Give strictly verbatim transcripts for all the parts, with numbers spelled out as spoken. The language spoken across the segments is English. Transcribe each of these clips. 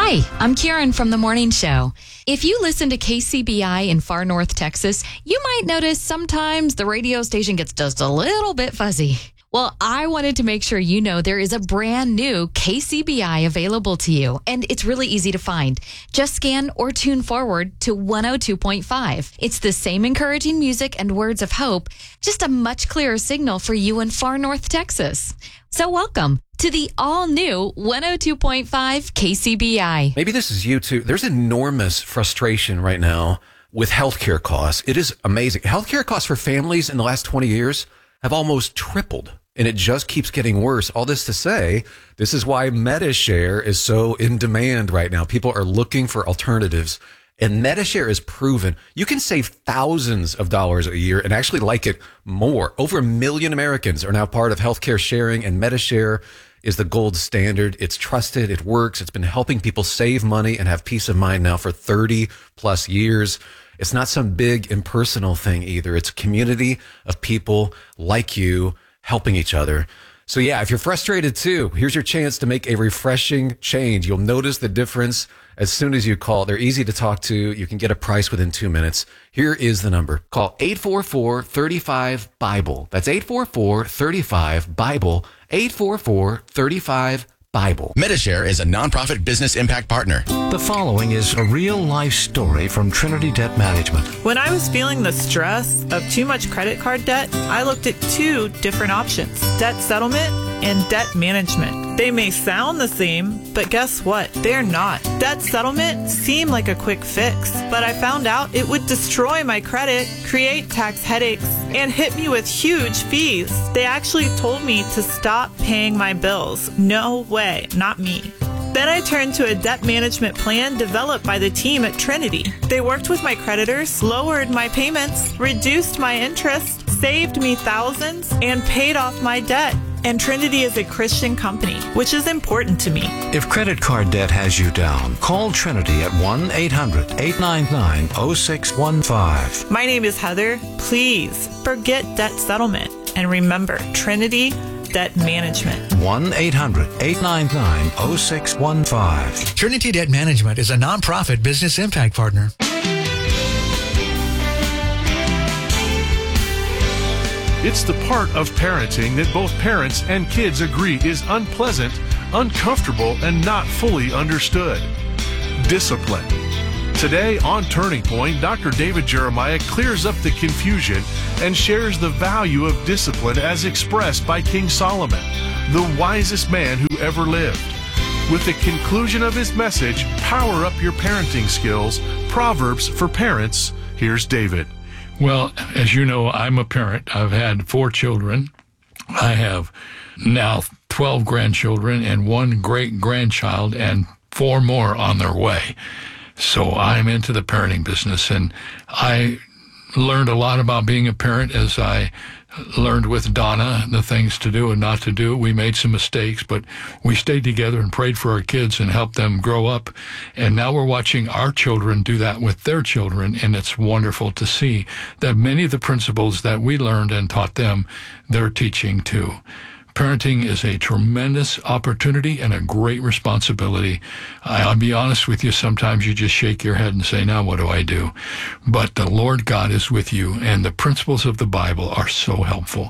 Hi, I'm Karen from The Morning Show. If you listen to K C B I in far north Texas, you might notice sometimes the radio station gets just a little bit fuzzy. Well, I wanted to make sure you know there is a brand new K C B I available to you, and it's really easy to find. Just scan or tune forward to one oh two point five. It's the same encouraging music and words of hope, just a much clearer signal for you in far north Texas. So welcome to the all-new one oh two point five K C B I. Maybe this is you too. There's enormous frustration right now with healthcare costs. It is amazing. Healthcare costs for families in the last twenty years have almost tripled, and it just keeps getting worse. All this to say, this is why Medi-Share is so in demand right now. People are looking for alternatives, and Medi-Share is proven. You can save thousands of dollars a year and actually like it more. Over a million Americans are now part of healthcare sharing, and Medi-Share is the gold standard. It's trusted. It works. It's been helping people save money and have peace of mind now for thirty plus years. It's not some big impersonal thing either. It's a community of people like you helping each other. So yeah, if you're frustrated too, here's your chance to make a refreshing change. You'll notice the difference as soon as you call. They're easy to talk to. You can get a price within two minutes. Here is the number. Call eight four four, three five, BIBLE. That's eight four four, three five, BIBLE. eight four four, three five, BIBLE. Medi-Share is a nonprofit business impact partner. The following is a real-life story from Trinity Debt Management. When I was feeling the stress of too much credit card debt, I looked at two different options: debt settlement and debt management. They may sound the same, but guess what? They're not. Debt settlement seemed like a quick fix, but I found out it would destroy my credit, create tax headaches, and hit me with huge fees. They actually told me to stop paying my bills. No way, not me. Then I turned to a debt management plan developed by the team at Trinity. They worked with my creditors, lowered my payments, reduced my interest, saved me thousands, and paid off my debt. And Trinity is a Christian company, which is important to me. If credit card debt has you down, call Trinity at one eight hundred, eight nine nine, oh six one five. My name is Heather. Please forget debt settlement and remember Trinity Debt Management. one eight hundred, eight nine nine, oh six one five. Trinity Debt Management is a nonprofit business impact partner. It's the part of parenting that both parents and kids agree is unpleasant, uncomfortable, and not fully understood. Discipline. Today on Turning Point, Doctor David Jeremiah clears up the confusion and shares the value of discipline as expressed by King Solomon, the wisest man who ever lived. With the conclusion of his message, Power Up Your Parenting Skills, Proverbs for Parents, here's David. Well, as you know, I'm a parent. I've had four children. I have now twelve grandchildren and one great-grandchild and four more on their way. So I'm into the parenting business, and I learned a lot about being a parent as I learned with Donna the things to do and not to do. We made some mistakes, but we stayed together and prayed for our kids and helped them grow up. And now we're watching our children do that with their children, and it's wonderful to see that many of the principles that we learned and taught them, they're teaching too. Parenting is a tremendous opportunity and a great responsibility. I'll be honest with you, sometimes you just shake your head and say, now what do I do? But the Lord God is with you, and the principles of the Bible are so helpful.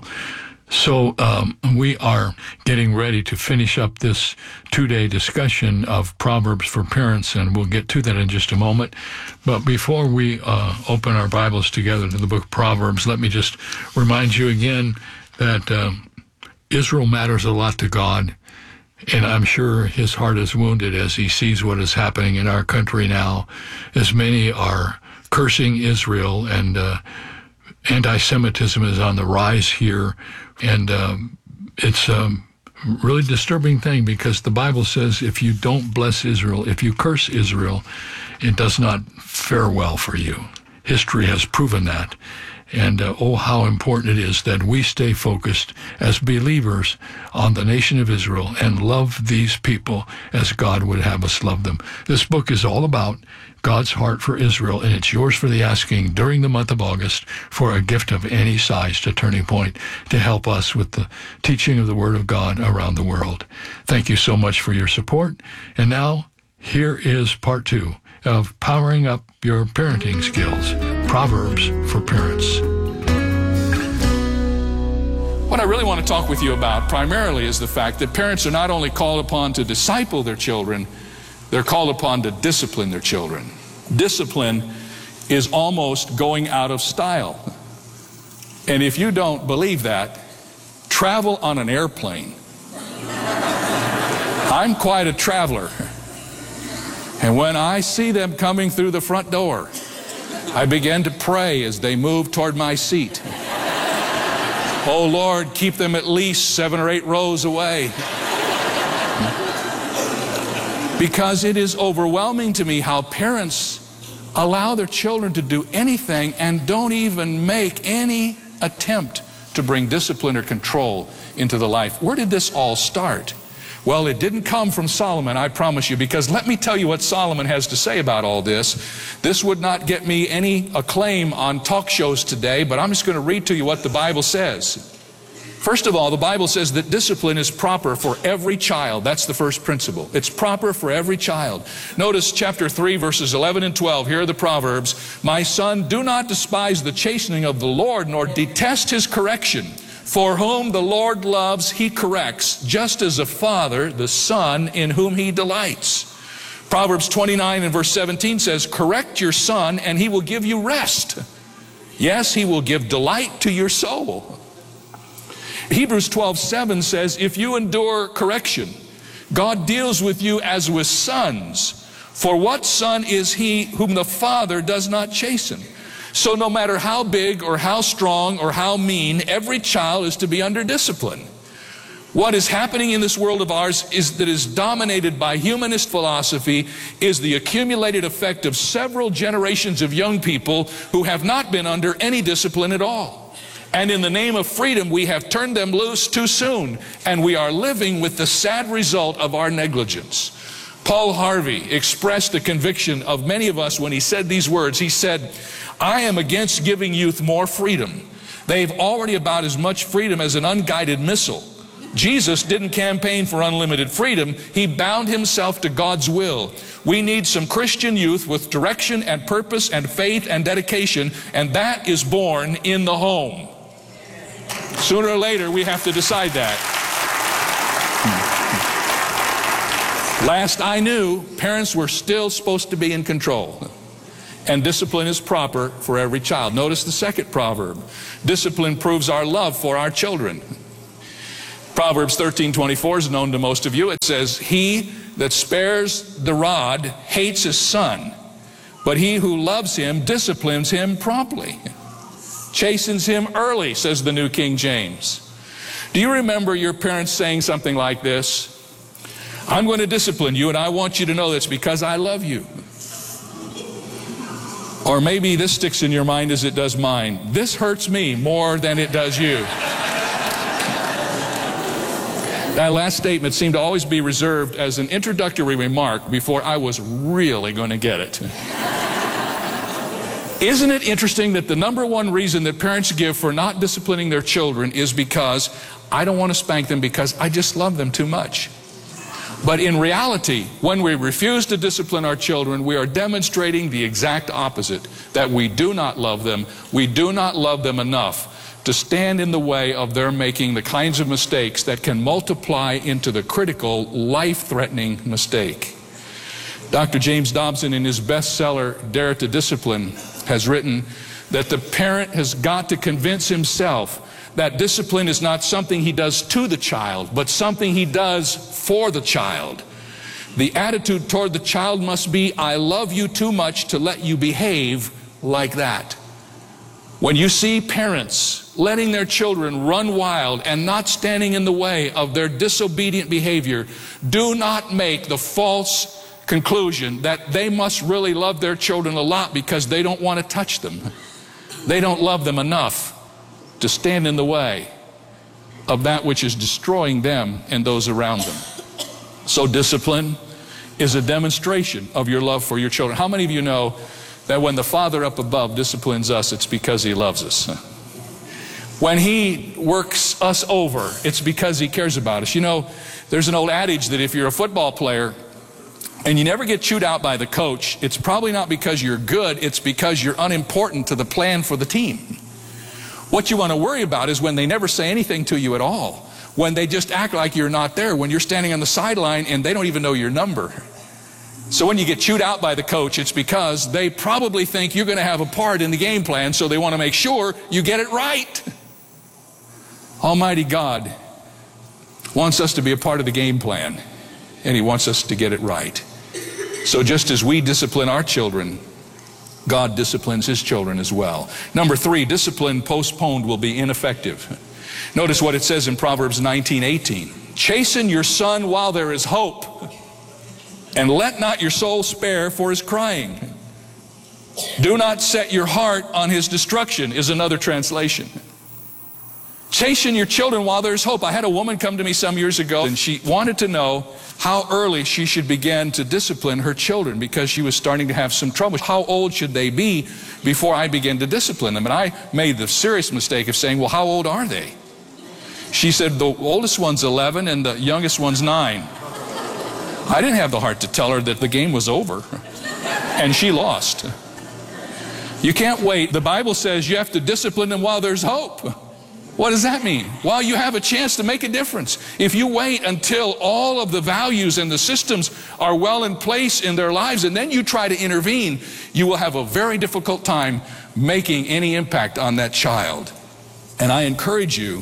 So um, we are getting ready to finish up this two-day discussion of Proverbs for Parents, and we'll get to that in just a moment. But before we uh, open our Bibles together to the book of Proverbs, let me just remind you again that um, Israel matters a lot to God, and I'm sure his heart is wounded as he sees what is happening in our country now, as many are cursing Israel, and uh, anti-Semitism is on the rise here, and um, it's a really disturbing thing because the Bible says if you don't bless Israel, if you curse Israel, it does not fare well for you. History has proven that. And uh, oh, how important it is that we stay focused as believers on the nation of Israel and love these people as God would have us love them. This book is all about God's heart for Israel, and it's yours for the asking during the month of August for a gift of any size to Turning Point to help us with the teaching of the Word of God around the world. Thank you so much for your support. And now, Here is part two of Powering Up Your Parenting Skills, Proverbs for Parents. What I really want to talk with you about primarily is the fact that parents are not only called upon to disciple their children, they're called upon to discipline their children. Discipline is almost going out of style. And if you don't believe that, travel on an airplane. I'm quite a traveler. And when I see them coming through the front door, I begin to pray as they move toward my seat. Oh Lord, keep them at least seven or eight rows away. Because it is overwhelming to me how parents allow their children to do anything and don't even make any attempt to bring discipline or control into the life. Where did this all start? Well, it didn't come from Solomon, I promise you, because let me tell you what Solomon has to say about all this. This would not get me any acclaim on talk shows today, but I'm just going to read to you what the Bible says. First of all, the Bible says that discipline is proper for every child. That's the first principle. It's proper for every child. Notice chapter three, verses eleven and twelve. Here are the Proverbs. My son, do not despise the chastening of the Lord, nor detest his correction. For whom the Lord loves, he corrects, just as a father the son in whom he delights. Proverbs twenty-nine and verse seventeen says, correct your son, and he will give you rest. Yes, he will give delight to your soul. Hebrews twelve seven says, if you endure correction, God deals with you as with sons. For what son is he whom the Father does not chasten? So no matter how big or how strong or how mean, every child is to be under discipline. What is happening in this world of ours is that is dominated by humanist philosophy is the accumulated effect of several generations of young people who have not been under any discipline at all. And in the name of freedom, we have turned them loose too soon, and we are living with the sad result of our negligence. Paul Harvey expressed the conviction of many of us when he said these words. He said, I am against giving youth more freedom. They've already about as much freedom as an unguided missile. Jesus didn't campaign for unlimited freedom. He bound himself to God's will. We need some Christian youth with direction and purpose and faith and dedication, and that is born in the home. Sooner or later, we have to decide that. Last I knew, parents were still supposed to be in control. And discipline is proper for every child. Notice the second proverb. Discipline proves our love for our children. Proverbs thirteen twenty-four is known to most of you. It says, he that spares the rod hates his son, but he who loves him disciplines him promptly. Chastens him early, says the New King James. Do you remember your parents saying something like this? I'm going to discipline you, and I want you to know this because I love you. Or maybe this sticks in your mind as it does mine. This hurts me more than it does you. That last statement seemed to always be reserved as an introductory remark before I was really going to get it. Isn't it interesting that the number one reason that parents give for not disciplining their children is because I don't want to spank them because I just love them too much? But in reality, when we refuse to discipline our children, we are demonstrating the exact opposite, that we do not love them. We do not love them enough to stand in the way of their making the kinds of mistakes that can multiply into the critical, life-threatening mistake. Doctor James Dobson, in his bestseller, Dare to Discipline, has written that the parent has got to convince himself that discipline is not something he does to the child, but something he does for the child. The attitude toward the child must be, I love you too much to let you behave like that. When you see parents letting their children run wild and not standing in the way of their disobedient behavior, do not make the false conclusion that they must really love their children a lot because they don't want to touch them. They don't love them enough to stand in the way of that which is destroying them and those around them. So discipline is a demonstration of your love for your children. How many of you know that when the Father up above disciplines us, it's because he loves us? When he works us over, it's because he cares about us. You know, there's an old adage that if you're a football player and you never get chewed out by the coach, it's probably not because you're good, it's because you're unimportant to the plan for the team. What you want to worry about is when they never say anything to you at all, when they just act like you're not there, when you're standing on the sideline and they don't even know your number. So when you get chewed out by the coach, it's because they probably think you're going to have a part in the game plan, so they want to make sure you get it right. Almighty God wants us to be a part of the game plan, and He wants us to get it right. So just as we discipline our children, God disciplines His children as well. Number three, discipline postponed will be ineffective. Notice what it says in Proverbs nineteen eighteen. Chasten your son while there is hope, and let not your soul spare for his crying. Do not set your heart on his destruction is another translation. Chasten your children while there's hope. I had a woman come to me some years ago, and she wanted to know how early she should begin to discipline her children because she was starting to have some trouble. How old should they be before I begin to discipline them? And I made the serious mistake of saying, well, how old are they? She said, the oldest one's eleven and the youngest one's nine. I didn't have the heart to tell her that the game was over, and she lost. You can't wait. The Bible says you have to discipline them while there's hope. What does that mean? While you have a chance to make a difference. If you wait until all of the values and the systems are well in place in their lives and then you try to intervene, you will have a very difficult time making any impact on that child. And I encourage you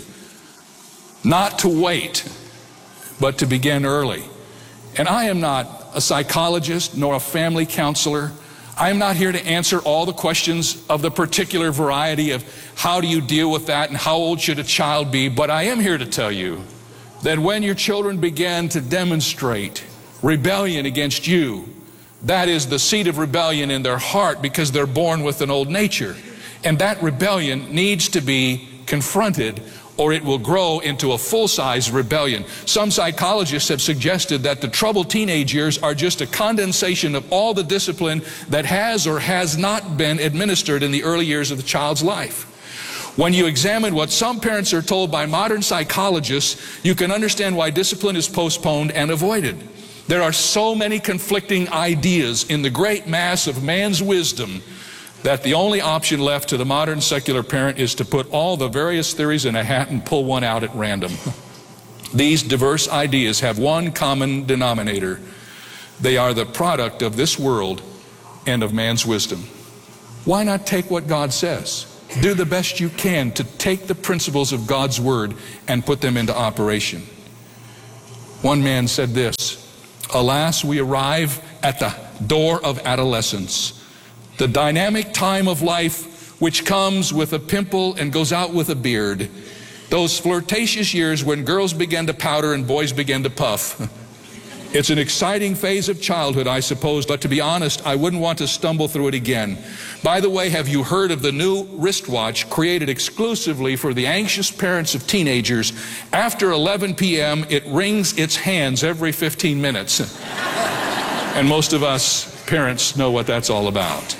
not to wait, but to begin early. And I am not a psychologist nor a family counselor. I am not here to answer all the questions of the particular variety of how do you deal with that and how old should a child be, but I am here to tell you that when your children begin to demonstrate rebellion against you, that is the seed of rebellion in their heart because they're born with an old nature. And that rebellion needs to be confronted or it will grow into a full-size rebellion. Some psychologists have suggested that the troubled teenage years are just a condensation of all the discipline that has or has not been administered in the early years of the child's life. When you examine what some parents are told by modern psychologists, you can understand why discipline is postponed and avoided. There are so many conflicting ideas in the great mass of man's wisdom that the only option left to the modern secular parent is to put all the various theories in a hat and pull one out at random. These diverse ideas have one common denominator. They are the product of this world and of man's wisdom. Why not take what God says? Do the best you can to take the principles of God's word and put them into operation. One man said this, alas, we arrive at the door of adolescence, the dynamic time of life which comes with a pimple and goes out with a beard. Those flirtatious years when girls begin to powder and boys begin to puff. It's an exciting phase of childhood, I suppose, but to be honest, I wouldn't want to stumble through it again. By the way, have you heard of the new wristwatch created exclusively for the anxious parents of teenagers? After eleven p m, it wrings its hands every fifteen minutes. And most of us parents know what that's all about.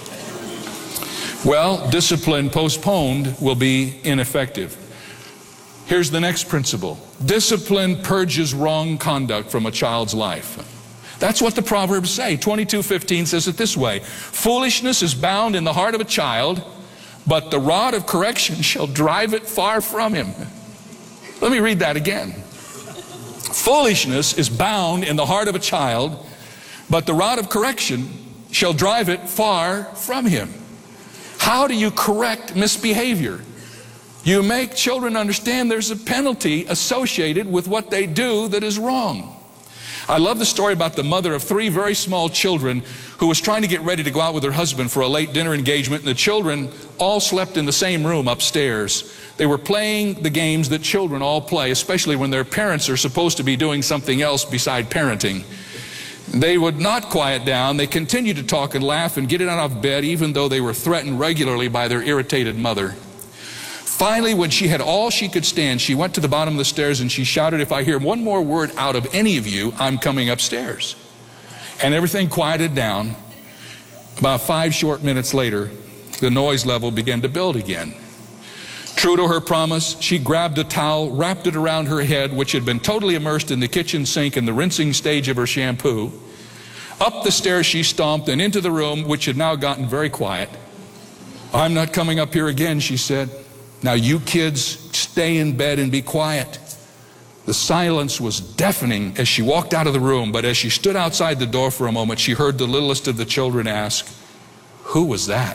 Well, discipline postponed will be ineffective. Here's the next principle. Discipline purges wrong conduct from a child's life. That's what the Proverbs say. twenty-two fifteen says it this way. Foolishness is bound in the heart of a child, but the rod of correction shall drive it far from him. Let me read that again. Foolishness is bound in the heart of a child, but the rod of correction shall drive it far from him. How do you correct misbehavior? You make children understand there's a penalty associated with what they do that is wrong. I love the story about the mother of three very small children who was trying to get ready to go out with her husband for a late dinner engagement, and the children all slept in the same room upstairs. They were playing the games that children all play, especially when their parents are supposed to be doing something else beside parenting. They would not quiet down. They continued to talk and laugh and get it out of bed, even though they were threatened regularly by their irritated mother. Finally, when she had all she could stand, she went to the bottom of the stairs and she shouted, if I hear one more word out of any of you, I'm coming upstairs. And everything quieted down. About five short minutes later, the noise level began to build again. True to her promise, she grabbed a towel, wrapped it around her head, which had been totally immersed in the kitchen sink and the rinsing stage of her shampoo, Up the stairs she stomped and into the room, which had now gotten very quiet. "I'm not coming up here again," she said. "Now you kids stay in bed and be quiet." The silence was deafening as she walked out of the room, but as she stood outside the door for a moment, she heard the littlest of the children ask, "Who was that?"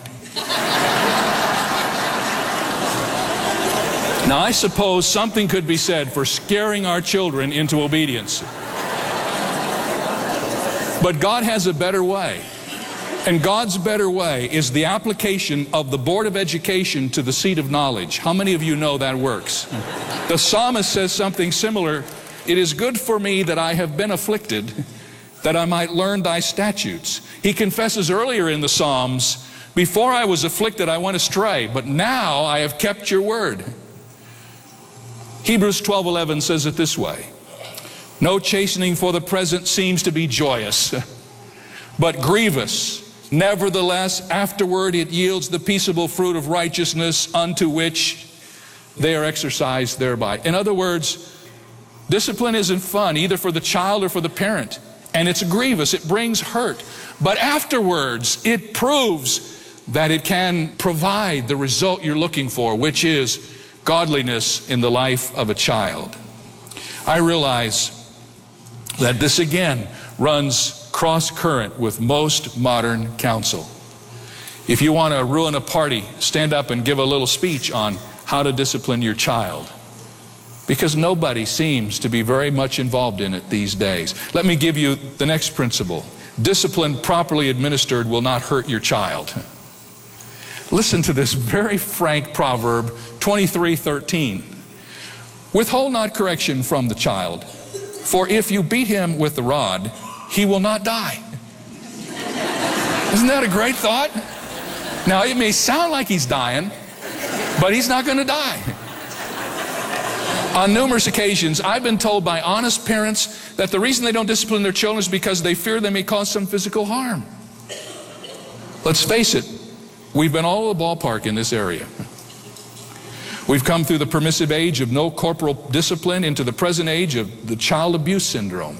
Now, I suppose something could be said for scaring our children into obedience. But God has a better way. And God's better way is the application of the Board of Education to the seat of knowledge. How many of you know that works? The psalmist says something similar. "It is good for me that I have been afflicted, that I might learn thy statutes." He confesses earlier in the Psalms, "Before I was afflicted, I went astray, but now I have kept your word." Hebrews twelve eleven says it this way, "No chastening for the present seems to be joyous, but grievous. Nevertheless, afterward it yields the peaceable fruit of righteousness, unto which they are exercised thereby." In other words, discipline isn't fun either for the child or for the parent. And it's grievous. It brings hurt. But afterwards, it proves that it can provide the result you're looking for, which is godliness in the life of a child. I realize that this again runs cross-current with most modern counsel. If you want to ruin a party, stand up and give a little speech on how to discipline your child, because nobody seems to be very much involved in it these days. Let me give you the next principle. Discipline properly administered will not hurt your child. Listen to this very frank proverb, twenty-three thirteen. "Withhold not correction from the child, for if you beat him with the rod, he will not die." Isn't that a great thought? Now, it may sound like he's dying, but he's not going to die. On numerous occasions, I've been told by honest parents that the reason they don't discipline their children is because they fear they may cause some physical harm. Let's face it, we've been all over the ballpark in this area. We've come through the permissive age of no corporal discipline into the present age of the child abuse syndrome.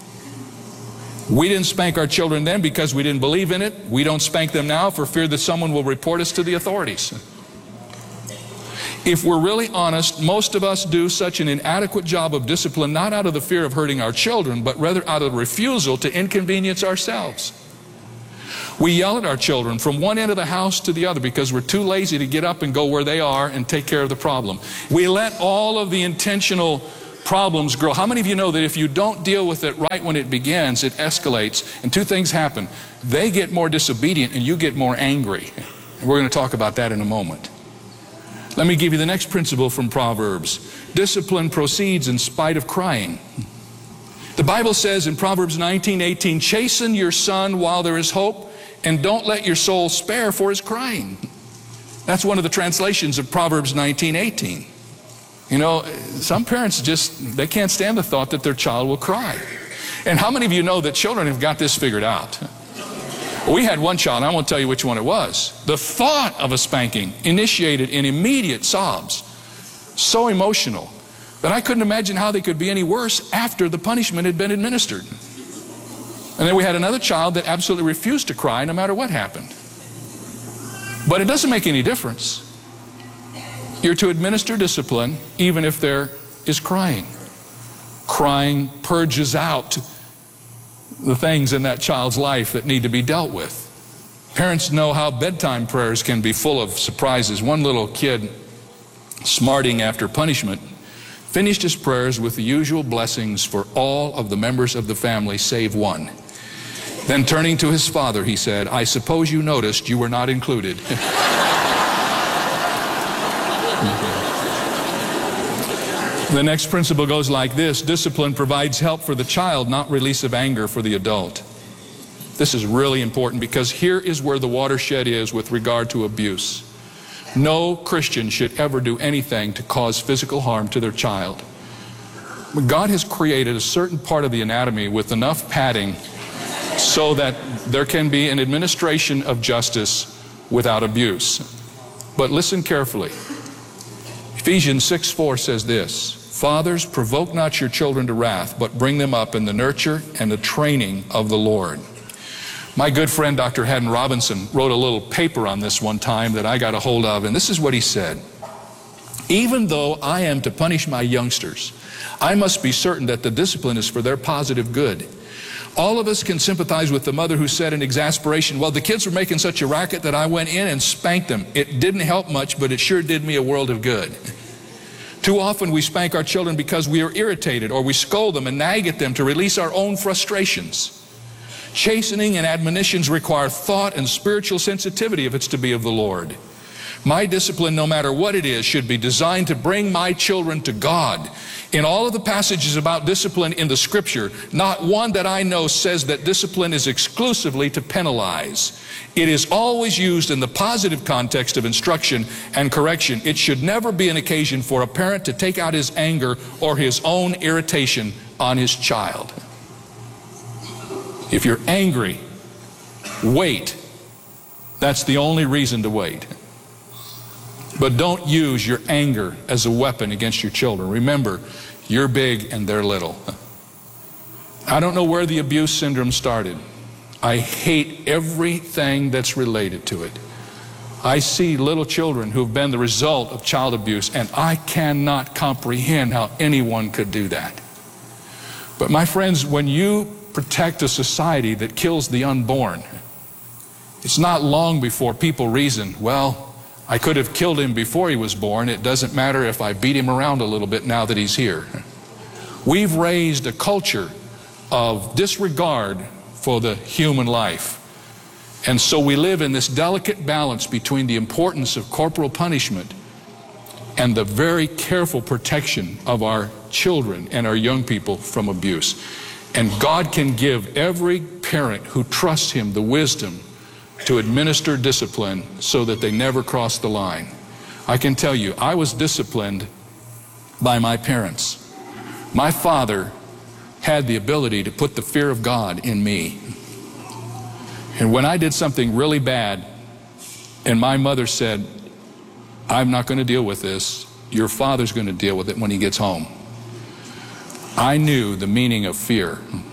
We didn't spank our children then because we didn't believe in it. We don't spank them now for fear that someone will report us to the authorities. If we're really honest, most of us do such an inadequate job of discipline not out of the fear of hurting our children, but rather out of the refusal to inconvenience ourselves. We yell at our children from one end of the house to the other because we're too lazy to get up and go where they are and take care of the problem. We let all of the intentional problems grow. How many of you know that if you don't deal with it right when it begins, it escalates, and two things happen. They get more disobedient and you get more angry. And we're going to talk about that in a moment. Let me give you the next principle from Proverbs. Discipline proceeds in spite of crying. The Bible says in Proverbs nineteen eighteen, "Chasten your son while there is hope, and don't let your soul spare for his crying." That's one of the translations of Proverbs nineteen eighteen. You know, some parents just, they can't stand the thought that their child will cry. And how many of you know that children have got this figured out? We had one child, and I won't tell you which one it was. The thought of a spanking initiated in immediate sobs. So emotional that I couldn't imagine how they could be any worse after the punishment had been administered. And then we had another child that absolutely refused to cry no matter what happened. But it doesn't make any difference. You're to administer discipline even if there is crying. Crying purges out the things in that child's life that need to be dealt with. Parents know how bedtime prayers can be full of surprises. One little kid, smarting after punishment, finished his prayers with the usual blessings for all of the members of the family save one. Then turning to his father, he said, "I suppose you noticed you were not included." The next principle goes like this. Discipline provides help for the child, not release of anger for the adult. This is really important because here is where the watershed is with regard to abuse. No Christian should ever do anything to cause physical harm to their child. God has created a certain part of the anatomy with enough padding so that there can be an administration of justice without abuse. But listen carefully. Ephesians six four says this, "Fathers, provoke not your children to wrath, but bring them up in the nurture and the training of the Lord." My good friend, Doctor Haddon Robinson, wrote a little paper on this one time that I got a hold of, and this is what he said. Even though I am to punish my youngsters, I must be certain that the discipline is for their positive good. All of us can sympathize with the mother who said in exasperation, well, the kids were making such a racket that I went in and spanked them. It didn't help much, but it sure did me a world of good. Too often we spank our children because we are irritated, or we scold them and nag at them to release our own frustrations. Chastening and admonitions require thought and spiritual sensitivity if it's to be of the Lord. My discipline, no matter what it is, should be designed to bring my children to God. In all of the passages about discipline in the Scripture, not one that I know says that discipline is exclusively to penalize. It is always used in the positive context of instruction and correction. It should never be an occasion for a parent to take out his anger or his own irritation on his child. If you're angry, wait. That's the only reason to wait. But don't use your anger as a weapon against your children. Remember, you're big and they're little. I don't know where the abuse syndrome started. I hate everything that's related to it. I see little children who've been the result of child abuse, and I cannot comprehend how anyone could do that. But my friends, when you protect a society that kills the unborn, it's not long before people reason, well, I could have killed him before he was born. It doesn't matter if I beat him around a little bit now that he's here. We've raised a culture of disregard for the human life. And so we live in this delicate balance between the importance of corporal punishment and the very careful protection of our children and our young people from abuse. And God can give every parent who trusts Him the wisdom to administer discipline so that they never cross the line. I can tell you, I was disciplined by my parents. My father had the ability to put the fear of God in me. And when I did something really bad, and my mother said, I'm not going to deal with this, your father's going to deal with it when he gets home, I knew the meaning of fear.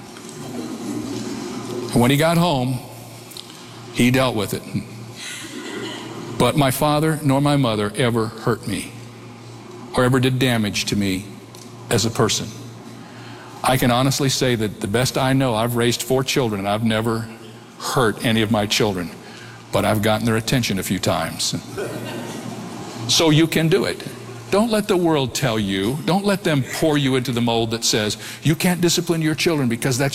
And when he got home, he dealt with it. But my father nor my mother ever hurt me or ever did damage to me as a person. I can honestly say that the best I know, I've raised four children and I've never hurt any of my children, but I've gotten their attention a few times. So you can do it. Don't let the world tell you, don't let them pour you into the mold that says you can't discipline your children because that's